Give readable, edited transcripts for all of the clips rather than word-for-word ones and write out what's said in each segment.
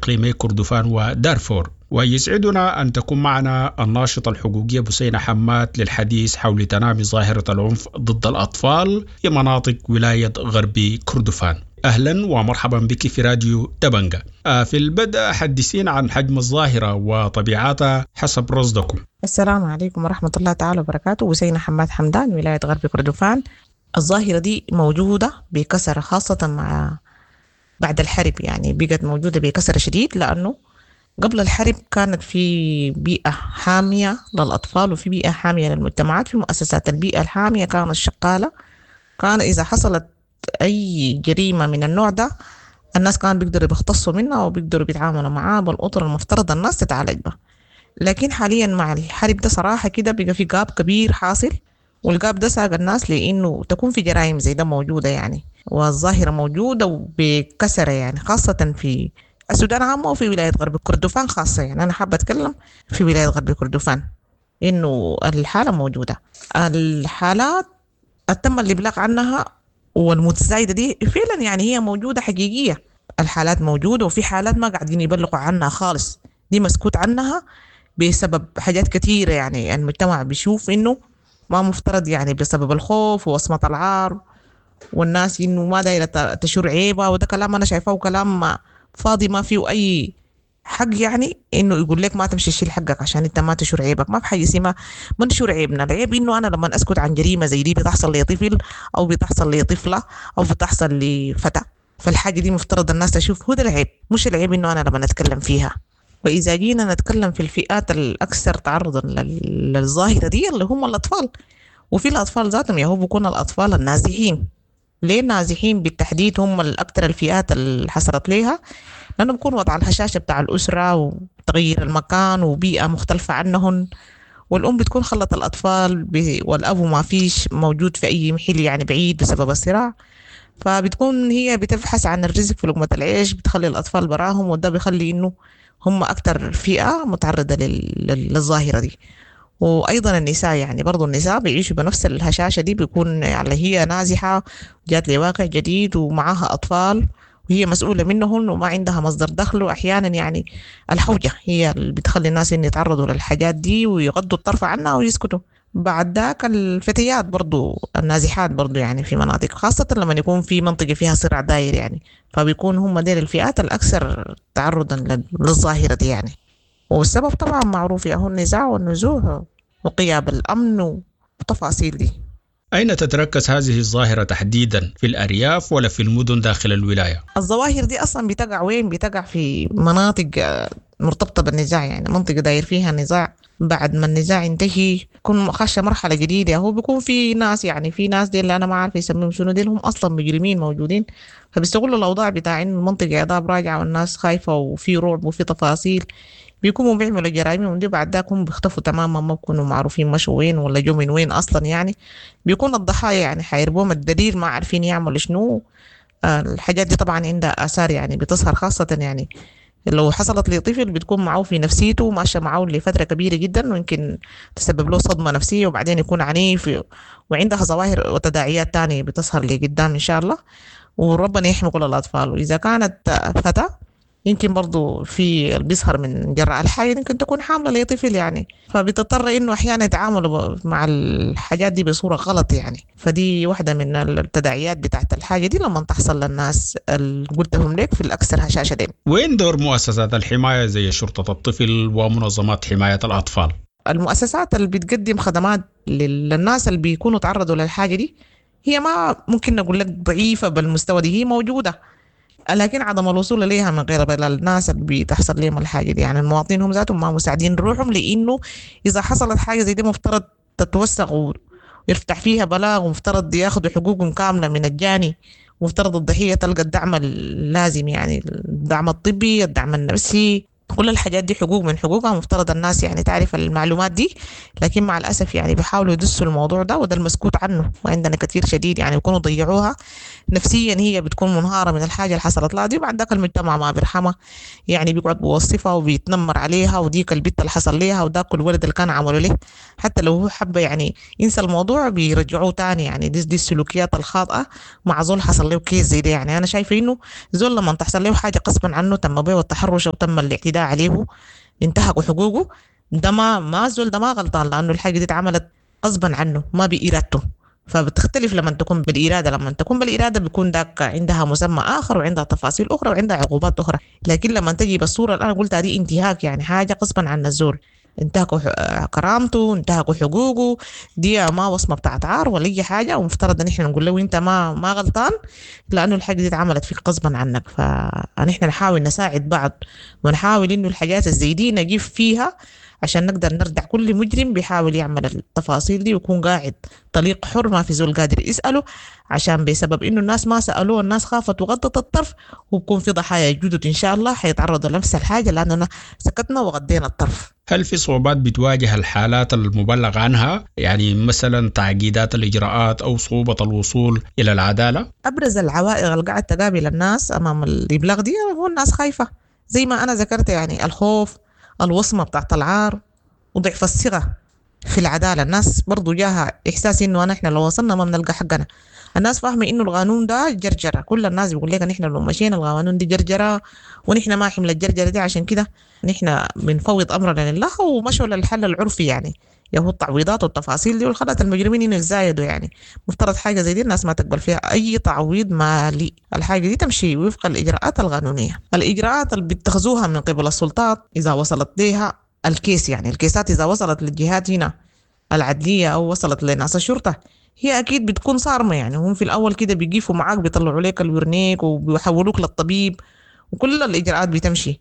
إقليمي كردفان ودارفور. ويسعدنا أن تكون معنا الناشطة الحقوقية بسينة حماد للحديث حول تنامي ظاهرة العنف ضد الأطفال في مناطق ولاية غربي كردفان. أهلا ومرحبا بك في راديو دبنجة. في البدء حدثين عن حجم الظاهرة وطبيعتها حسب رصدكم. السلام عليكم ورحمة الله تعالى وبركاته. بسينة حماد حمدان، ولاية غربي كردفان. الظاهرة دي موجودة بكثرة، خاصة بعد الحرب، يعني بقت موجودة بكثرة شديد، لأنه قبل الحرب كانت في بيئة حامية للأطفال وفي بيئة حامية للمجتمعات. في مؤسسات البيئة الحامية كانت شغالة، كان إذا حصلت أي جريمة من النوع ده الناس كانوا بيقدروا يختصوا منها وبيقدروا بيتعاملوا معاه بالأطر المفترض الناس تتعالج بها. لكن حاليا مع الحرب ده صراحة كده بقى في جاب كبير حاصل، والجاب ده ساق الناس لأنه تكون في جرائم زي ده موجودة يعني، والظاهرة موجودة وبكثرة يعني، خاصة في السودان عامة وفي ولاية غرب كردفان خاصة. يعني أنا حابة أتكلم في ولاية غرب كردفان إنه الحالة موجودة. الحالات تم الإبلاغ عنها والمتزايدة دي فعلا يعني هي موجودة حقيقية. الحالات موجودة وفي حالات ما قاعدين يبلغوا عنها خالص، دي مسكوت عنها بسبب حاجات كتيرة. يعني المجتمع بيشوف إنه ما مفترض، يعني بسبب الخوف ووصمة العار، والناس إنه ما دايرة تشور عيبة، وده كلام أنا شايفاه كلام فاضي ما فيه أي حق. يعني إنه يقول لك ما تمشي تشيل حقك عشان أنت ما تشور عيبك. ما في حاجة اسمها ما نشور عيبنا. العيب إنه أنا لما أسكت عن جريمة زي دي بتحصل لي طفل أو بتحصل لي طفلة أو بتحصل لي فتى، فالحاجة دي مفترض الناس تشوف هو ده العيب، مش العيب إنه أنا لما نتكلم فيها. وإذا جينا نتكلم في الفئات الأكثر تعرضا للظاهرة دي اللي هم الأطفال، وفي الأطفال ذاتهم يهو بيكون الأطفال النازحين. ليه النازحين بالتحديد هم الأكثر الفئات اللي حصلت ليها؟ لأنه بيكون وضع الهشاشة بتاع الأسرة وتغيير المكان وبيئة مختلفة عنهم، والأم بتكون خلت الأطفال والأب ما فيش موجود في أي محل يعني بعيد بسبب الصراع، فبتكون هي بتبحث عن الرزق في لقمة العيش، بتخلي الأطفال براهم، وده بيخلي إنه هم أكتر فئة متعرضة للظاهرة دي. وأيضا النساء، يعني برضو النساء بيعيشوا بنفس الهشاشة دي، بيكون يعني هي نازحة جات لواقع جديد ومعها أطفال وهي مسؤولة منهم وما عندها مصدر دخل، وأحيانا يعني الحوجة هي اللي بتخلي الناس إن يتعرضوا للحاجات دي ويغضوا الطرف عنها ويسكتوا. بعد ذاك الفتيات برضو النازحات برضو يعني في مناطق، خاصة لما يكون في منطقة فيها صراع داير يعني، فبيكون هم دير الفئات الأكثر تعرضا للظاهرة دي يعني. والسبب طبعا معروف، هو النزاع والنزوح وغياب الأمن وتفاصيل دي. أين تتركز هذه الظاهرة تحديدا، في الأرياف ولا في المدن داخل الولاية؟ الظواهر دي أصلا بتقع وين؟ بتقع في مناطق مرتبطة بالنزاع، يعني منطقة داير فيها نزاع، بعد ما النزاع ينتهي يكون خش مرحلة جديدة، هو بيكون في ناس، يعني في ناس دي اللي أنا ما عارف يسميهم شنو، دي هم أصلا مجرمين موجودين، فبيستغلوا الأوضاع بتاع إن المنطقة عذاب راجعة والناس خايفة وفي رعب وفي تفاصيل، بيكونوا بيعملوا جرائم ودي بعد ذاك هم بيختفوا تماما، ما بيكونوا معروفين مشوا وين ولا جو من وين أصلا. يعني بيكون الضحايا يعني حيربوهم الدليل ما عارفين يعملوا شنو. الحاجات دي طبعا عندها آثار يعني بتظهر، خاصة يعني لو حصلت لطفل بتكون معه في نفسيته ماشية معه لفترة كبيرة جدا، ويمكن تسبب له صدمة نفسية وبعدين يكون عنيف، وعندها ظواهر وتداعيات تانية بتظهر لقدام إن شاء الله. وربنا يحمي كل الأطفال. وإذا كانت فتاة يمكن برضو في بيظهر من جراء الحاجة، يمكن تكون حاملة لطفل يعني، فبتضطر إنه أحيانا يتعاملوا مع الحاجات دي بصورة غلط يعني. فدي واحدة من التداعيات بتاعت الحاجة دي لما تحصل للناس اللي قلتهم لك في الأكثر هشاشة دي. وين دور مؤسسات الحماية زي شرطة الطفل ومنظمات حماية الأطفال؟ المؤسسات اللي بتقدم خدمات للناس اللي بيكونوا تعرضوا للحاجة دي هي ما ممكن نقول لك ضعيفة بالمستوى دي، هي موجودة، لكن عدم الوصول إليها من غير الناس اللي بتحصل لهم الحاجة دي. يعني المواطنين هم ذاتهم ما مساعدين روحهم، لأنه إذا حصلت حاجة زي دي مفترض تتوثق ويفتح فيها بلاغ، ومفترض ياخدوا حقوقهم كاملة من الجاني، ومفترض الضحية تلقى الدعم اللازم، يعني الدعم الطبي، الدعم النفسي، كل الحاجات دي حقوق من حقوقها، مفترض الناس يعني تعرف المعلومات دي، لكن مع الأسف يعني بيحاولوا يدسوا الموضوع ده، وده المسكوت عنه وعندنا كثير شديد، يعني بيكونوا ضيعوها نفسيا، هي بتكون منهارة من الحاجة اللي حصلت لها دي، وبعد ذاك المجتمع ما بيرحمها، يعني بيقعد بيوصفها وبيتنمر عليها، وديك البت اللي حصل ليها وداك الولد اللي كان عمله له، حتى لو هو حب يعني ينسى الموضوع بيرجعوه تاني، يعني دي السلوكيات الخاطئة مع زول حصل له كيس زي ده. يعني أنا شايفة إنه زول لما تحصل له حاجة غصبا عنه تم بيه التحرش أو تم الاعتداء عليه انتهكوا حقوقه، ده ما زول ده ما غلطان، لأنه الحاجة دي اتعملت غصبا عنه ما بإرادته. فبتختلف لما تكون بالإرادة، لما تكون بالإرادة بيكون داك عندها مسمى آخر وعندها تفاصيل أخرى وعندها عقوبات أخرى، لكن لما تجي بالصورة اللي أنا قلتها دي انتهاك، يعني حاجة غصبا عن الزول، انتهكوا كرامته، انتهكوا حقوقه، دي ما وصمة بتاعت عار ولا أي حاجة، ومفترض إن إحنا نقول له أنت ما غلطان، لأنه الحاجة دي اتعملت فيك غصبا عنك. فنحن نحاول نساعد بعض ونحاول إنه الحاجات الزي دي نجيب فيها عشان نقدر نردع كل مجرم بيحاول يعمل التفاصيل دي، ويكون قاعد طليق حر ما في زول قادر يسأله، عشان بسبب إنه الناس ما سألوه، الناس خافت وغضت الطرف، وبكون في ضحايا جدد إن شاء الله حيتعرضوا لنفس الحاجة لأننا سكتنا وغضينا الطرف. هل في صعوبات بتواجه الحالات المبلغ عنها، يعني مثلا تعقيدات الإجراءات أو صعوبة الوصول إلى العدالة؟ أبرز العوائق اللي قاعد تقابل الناس أمام الإبلاغ دي هو الناس خايفة، زي ما أنا ذكرت، يعني الخوف، الوصمة بتاعت العار، وضعف الثقة في العدالة. الناس برضو جاها إحساس إنه إحنا لو وصلنا ما بنلقى حقنا. الناس فاهمة إنه القانون ده جرجرة، كل الناس بيقول لك نحن لو مشينا القانون دي جرجرة ونحن ما حمل الجرجرة دي، عشان كده نحن بنفوض أمرنا لله ومشوا للحل العرفي، يعني يهو التعويضات والتفاصيل دي والخلت المجرمين إنه يزايدوا. يعني مفترض حاجة زي دي الناس ما تقبل فيها أي تعويض مالي، الحاجة دي تمشي وفق الإجراءات القانونية. الإجراءات اللي بيتخذوها من قبل السلطات إذا وصلت ليها الكيس، يعني الكيسات إذا وصلت للجهات هنا العدلية أو وصلت لناس الشرطة، هي أكيد بتكون صارمة. يعني هم في الأول كده بيقيفوا معاك، بيطلعوا لك الورنيك وبيحولوك للطبيب وكل الإجراءات بتمشي.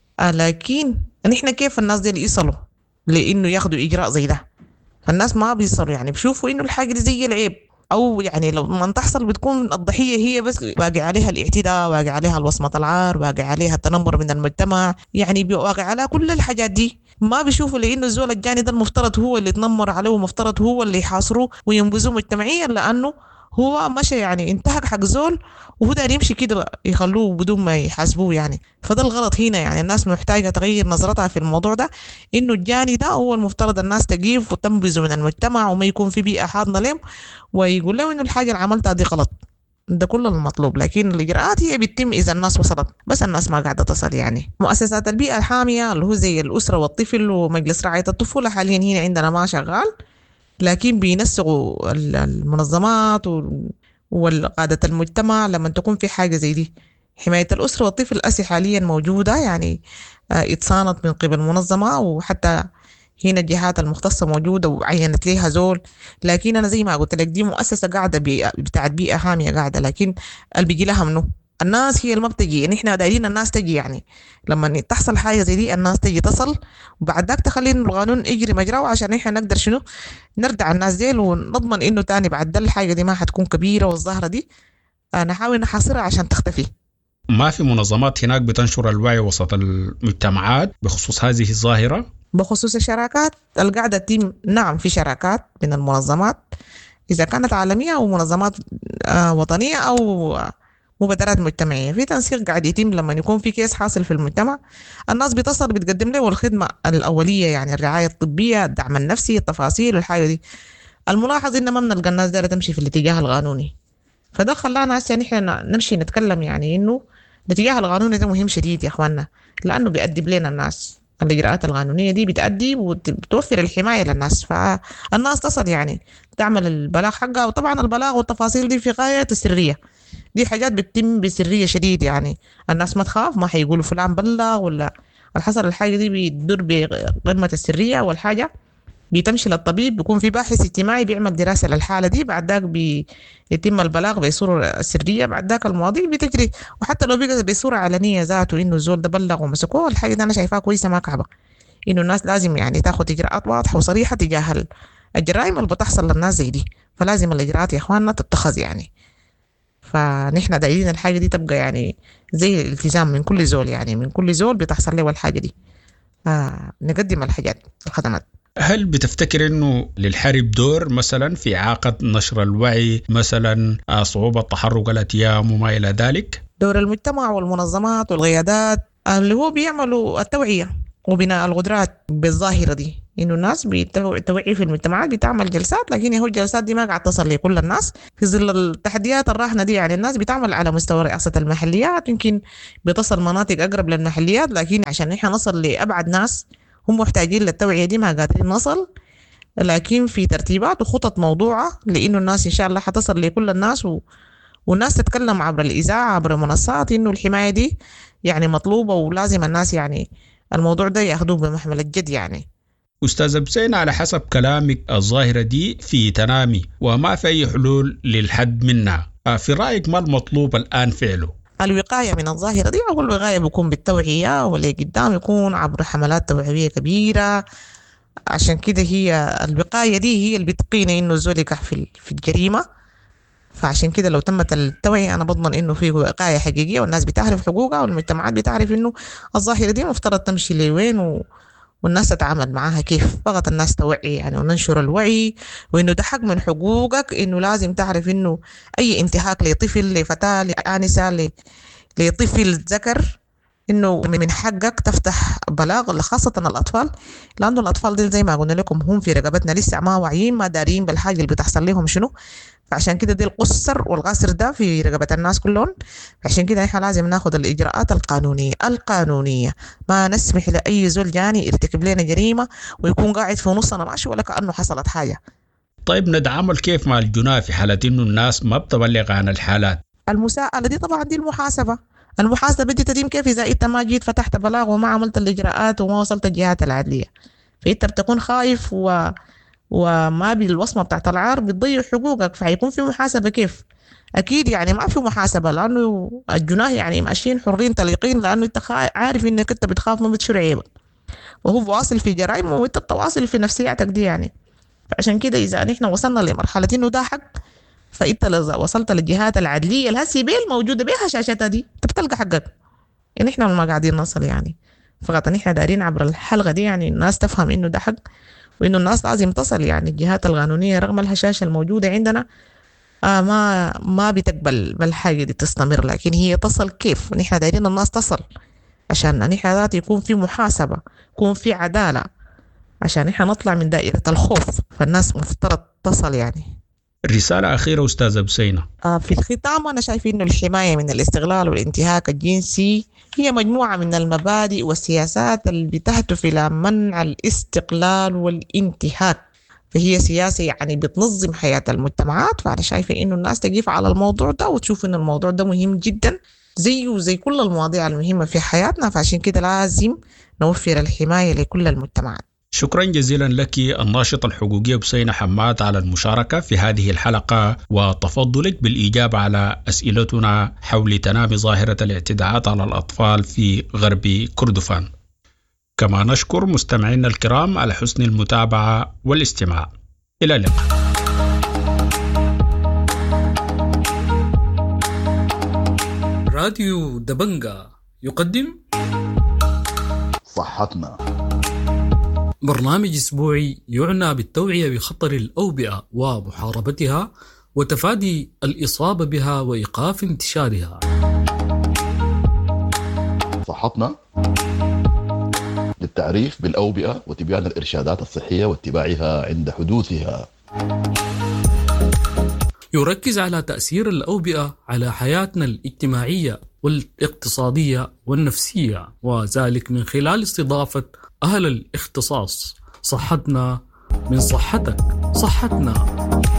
لكن نحن كيف الناس دي اللي يصلوا لإنه ياخدوا إجراء زي ده؟ فالناس ما بيصلوا، يعني بيشوفوا إنه الحاجة دي زي العيب، أو يعني لو ما تحصل بتكون الضحية هي بس واقع عليها الاعتداء، واقع عليها الوصمة العار، واقع عليها التنمر من المجتمع، يعني واقع عليها كل الحاجات دي. ما بيشوفوا لأنه الزول الجاني ده المفترض هو اللي يتنمر عليه، ومفترض هو اللي يحاصروه وينبذوه مجتمعيا، لأنه هو مشى يعني انتهك حق زول وهو داير يمشي كده يخلوه بدون ما يحاسبوه. يعني فده الغلط هنا، يعني الناس محتاجة تغير نظرتها في الموضوع ده، انه الجاني ده هو المفترض الناس تجيب وتنبذه من المجتمع وما يكون في بيئة حاضنة لهم، ويقول له انه الحاجة اللي عملتها دي غلط. ده كل المطلوب، لكن الإجراءات هي بتتم إذا الناس وصلت، بس الناس ما قاعدة تصل. يعني مؤسسات البيئة الحامية اللي هو زي الأسرة والطفل ومجلس رعاية الطفولة حاليا هنا عندنا ما شغال، لكن بينسقوا المنظمات وقادة المجتمع لما تكون في حاجة زي دي. حماية الأسرة والطفل أسي حاليا موجودة، يعني اتصانت من قبل منظمة، وحتى هنا الجهات المختصة موجودة وعينت ليها زول، لكن أنا زي ما قلت لك دي مؤسسة قاعدة بتاعت بيئة حامية قاعدة، لكن اللي بيجي لها منه الناس هي اللي ما بتجي. نحن دايرين الناس تجي، يعني لما تحصل حاجة زي دي الناس تجي تصل، وبعد ذاك تخلي إنه القانون يجري مجراه، عشان نحن نقدر شنو نردع الناس دي ونضمن إنه تاني بعد ده الحاجة دي ما حتكون كبيرة، والظاهرة دي نحاول نحاصرها عشان تختفي. ما في منظمات هناك بتنشر الوعي وسط المجتمعات بخصوص هذه الظاهرة؟ بخصوص الشراكات القاعدة تتم، نعم في شراكات من المنظمات إذا كانت عالمية أو منظمات وطنية أو مبادرات مجتمعية، في تنسيق قاعد يتم. لما يكون في كيس حاصل في المجتمع الناس بتصل بتقدم له الخدمة الأولية، يعني الرعاية الطبية، الدعم النفسي، التفاصيل، الحاجة دي. الملاحظ إن ما بنلقى الناس دي تمشي في الاتجاه القانوني، فده خلانا هسه نحن نمشي نتكلم، يعني إنه الاتجاه القانوني ده مهم شديد يا إخواننا، لأنه بيأدب لنا الناس. الإجراءات القانونية دي بتأدي وبتوفر الحماية للناس، فالناس تصل يعني تعمل البلاغ حقها. وطبعا البلاغ والتفاصيل دي في غاية السرية، دي حاجات بتتم بسرية شديد، يعني الناس ما تخاف، ما حيقولوا فلان بلغ ولا الحصل الحاجة دي بيدور بقمة السرية. والحاجة بتمشي للطبيب، بيكون في باحث اجتماعي بيعمل دراسة للحالة دي، بعد ذاك بيتم البلاغ بصورة سرية، بعد ذاك المواضيع بتجري. وحتى لو بقى بصورة علنية ذاته إنه الزول ده بلغ ومسكوه، الحاجة دي أنا شايفاها كويسة ما كعبة، إنه الناس لازم يعني تاخد إجراءات واضحة وصريحة تجاه الجرائم اللي بتحصل للناس زي دي. فلازم الإجراءات يا إخواننا تتخذ يعني. فنحن دايرين الحاجة دي تبقى يعني زي الالتزام من كل زول، يعني من كل زول بتحصل له الحاجة دي. نقدم الحاجات الخدمات. هل بتفتكر أنه للحرب دور مثلا في إعاقة نشر الوعي، مثلا صعوبة تحرك الأتيام وما إلى ذلك؟ دور المجتمع والمنظمات والقيادات اللي هو بيعملوا التوعية وبناء القدرات بالظاهرة دي، إنه الناس التوعية في المجتمعات بتعمل جلسات، لكن هو الجلسات دي ما قاعد تصل لكل الناس في ظل التحديات الراهنة دي. يعني الناس بتعمل على مستوى رئاسة المحليات، يمكن بتصل مناطق أقرب للمحليات، لكن عشان إحنا نصل لأبعد ناس هم محتاجين للتوعية دي ما قادرين نصل. لكن في ترتيبات وخطط موضوعة لإنه الناس إن شاء الله حتصل لكل الناس والناس تتكلم عبر الإذاعة عبر المنصات إنه الحماية دي يعني مطلوبة، ولازم الناس يعني الموضوع ده ياخدوه بمحمل الجد. يعني أستاذ بسينا، على حسب كلامك الظاهرة دي في تنامي وما في أي حلول للحد منها، في رأيك ما المطلوب الآن فعله؟ الوقاية من الظاهرة دي أول وقاية بيكون بالتوعية، واللي قدام يكون عبر حملات توعوية كبيرة. عشان كده هي الوقاية دي هي اللي بتقينا إنه الزول يقع في الجريمة. فعشان كده لو تمت التوعية أنا بضمن إنه في وقاية حقيقية والناس بتعرف حقوقها والمجتمعات بتعرف إنه الظاهرة دي مفترض تمشي لوين والناس تتعامل معاها كيف. فقط الناس توعي يعني وننشر الوعي، وإنه ده حق من حقوقك، إنه لازم تعرف إنه أي انتهاك لطفل لفتاة لآنسة لطفل ذكر إنه من حقك تفتح بلاغ، خاصة الأطفال، لأنه الأطفال دي زي ما قلنا لكم هم في رقبتنا لسه ما واعيين ما دارين بالحاجة اللي بتحصل لهم شنو. فعشان كده دي القصر والغسر ده في رقبة الناس كلهم. عشان كده احنا لازم ناخد الإجراءات القانونية ما نسمح لأي زول جاني يرتكب لنا جريمة ويكون قاعد في نصنا ماشي ولا كأنه حصلت حاجة. طيب نتعامل كيف مع الجناه في حالة إنه الناس ما بتبلغ عن الحالات؟ المساءلة دي طبعا دي المحاسبة دي تتم كيف إذا أنت ما جيت فتحت بلاغ وما عملت الإجراءات وما وصلت الجهات العدلية، فأنت بتكون خايف وما بالوصمة بتاعت العار بتضيع حقوقك، فهيكون في محاسبة كيف؟ أكيد يعني ما في محاسبة، لأنه الجناه يعني ماشيين حرين طليقين، لأنه أنت عارف إنك أنت بتخاف من بتشر عيبك وهو واصل في جرائم وأنت بتواصل في نفسياتك دي يعني. فعشان كده إذا نحن وصلنا لمرحلة إنه ده حق، فأنت لو وصلت للجهات العدلية الهسي بيل موجودة بها شاشتها دي أنت بتلقى حقك. يعني إحنا ما قاعدين نصل يعني، فقط نحن دارين عبر الحلقة دي يعني الناس تفهم إنه ده حق، وإنه الناس لازم تصل. يعني الجهات القانونية رغم الهشاشة الموجودة عندنا ما بتقبل بالحاجة دي تستمر، لكن هي تصل كيف؟ نحن دايرين الناس تصل عشان نحن ذات يكون في محاسبة، يكون في عدالة، عشان نحن نطلع من دائرة الخوف. فالناس مفترض تصل يعني. رسالة أخيرة أستاذة بسينة. في الختام أنا شايف إنه الحماية من الاستغلال والانتهاك الجنسي هي مجموعة من المبادئ والسياسات اللي بتهدف إلى منع الاستقلال والانتهاك، فهي سياسة يعني بتنظم حياة المجتمعات. فأنا شايفة إنه الناس تقف على الموضوع ده وتشوف إن الموضوع ده مهم جدا زي كل المواضيع المهمة في حياتنا. فعشان كده لازم نوفر الحماية لكل المجتمعات. شكرا جزيلا لك الناشطة الحقوقية بسينة حماد على المشاركة في هذه الحلقة وتفضلك بالإجابة على أسئلتنا حول تنامي ظاهرة الاعتداءات على الأطفال في غرب كردفان. كما نشكر مستمعينا الكرام على حسن المتابعة والاستماع. إلى اللقاء. راديو دبنجا يقدم صحتنا، برنامج أسبوعي يعنى بالتوعية بخطر الأوبئة ومحاربتها وتفادي الإصابة بها وإيقاف انتشارها. صحتنا للتعريف بالأوبئة وتبيان الإرشادات الصحية واتباعها عند حدوثها. يركز على تأثير الأوبئة على حياتنا الاجتماعية والاقتصادية والنفسية، وذلك من خلال استضافة أهل الاختصاص. صحتنا من صحتك، صحتنا.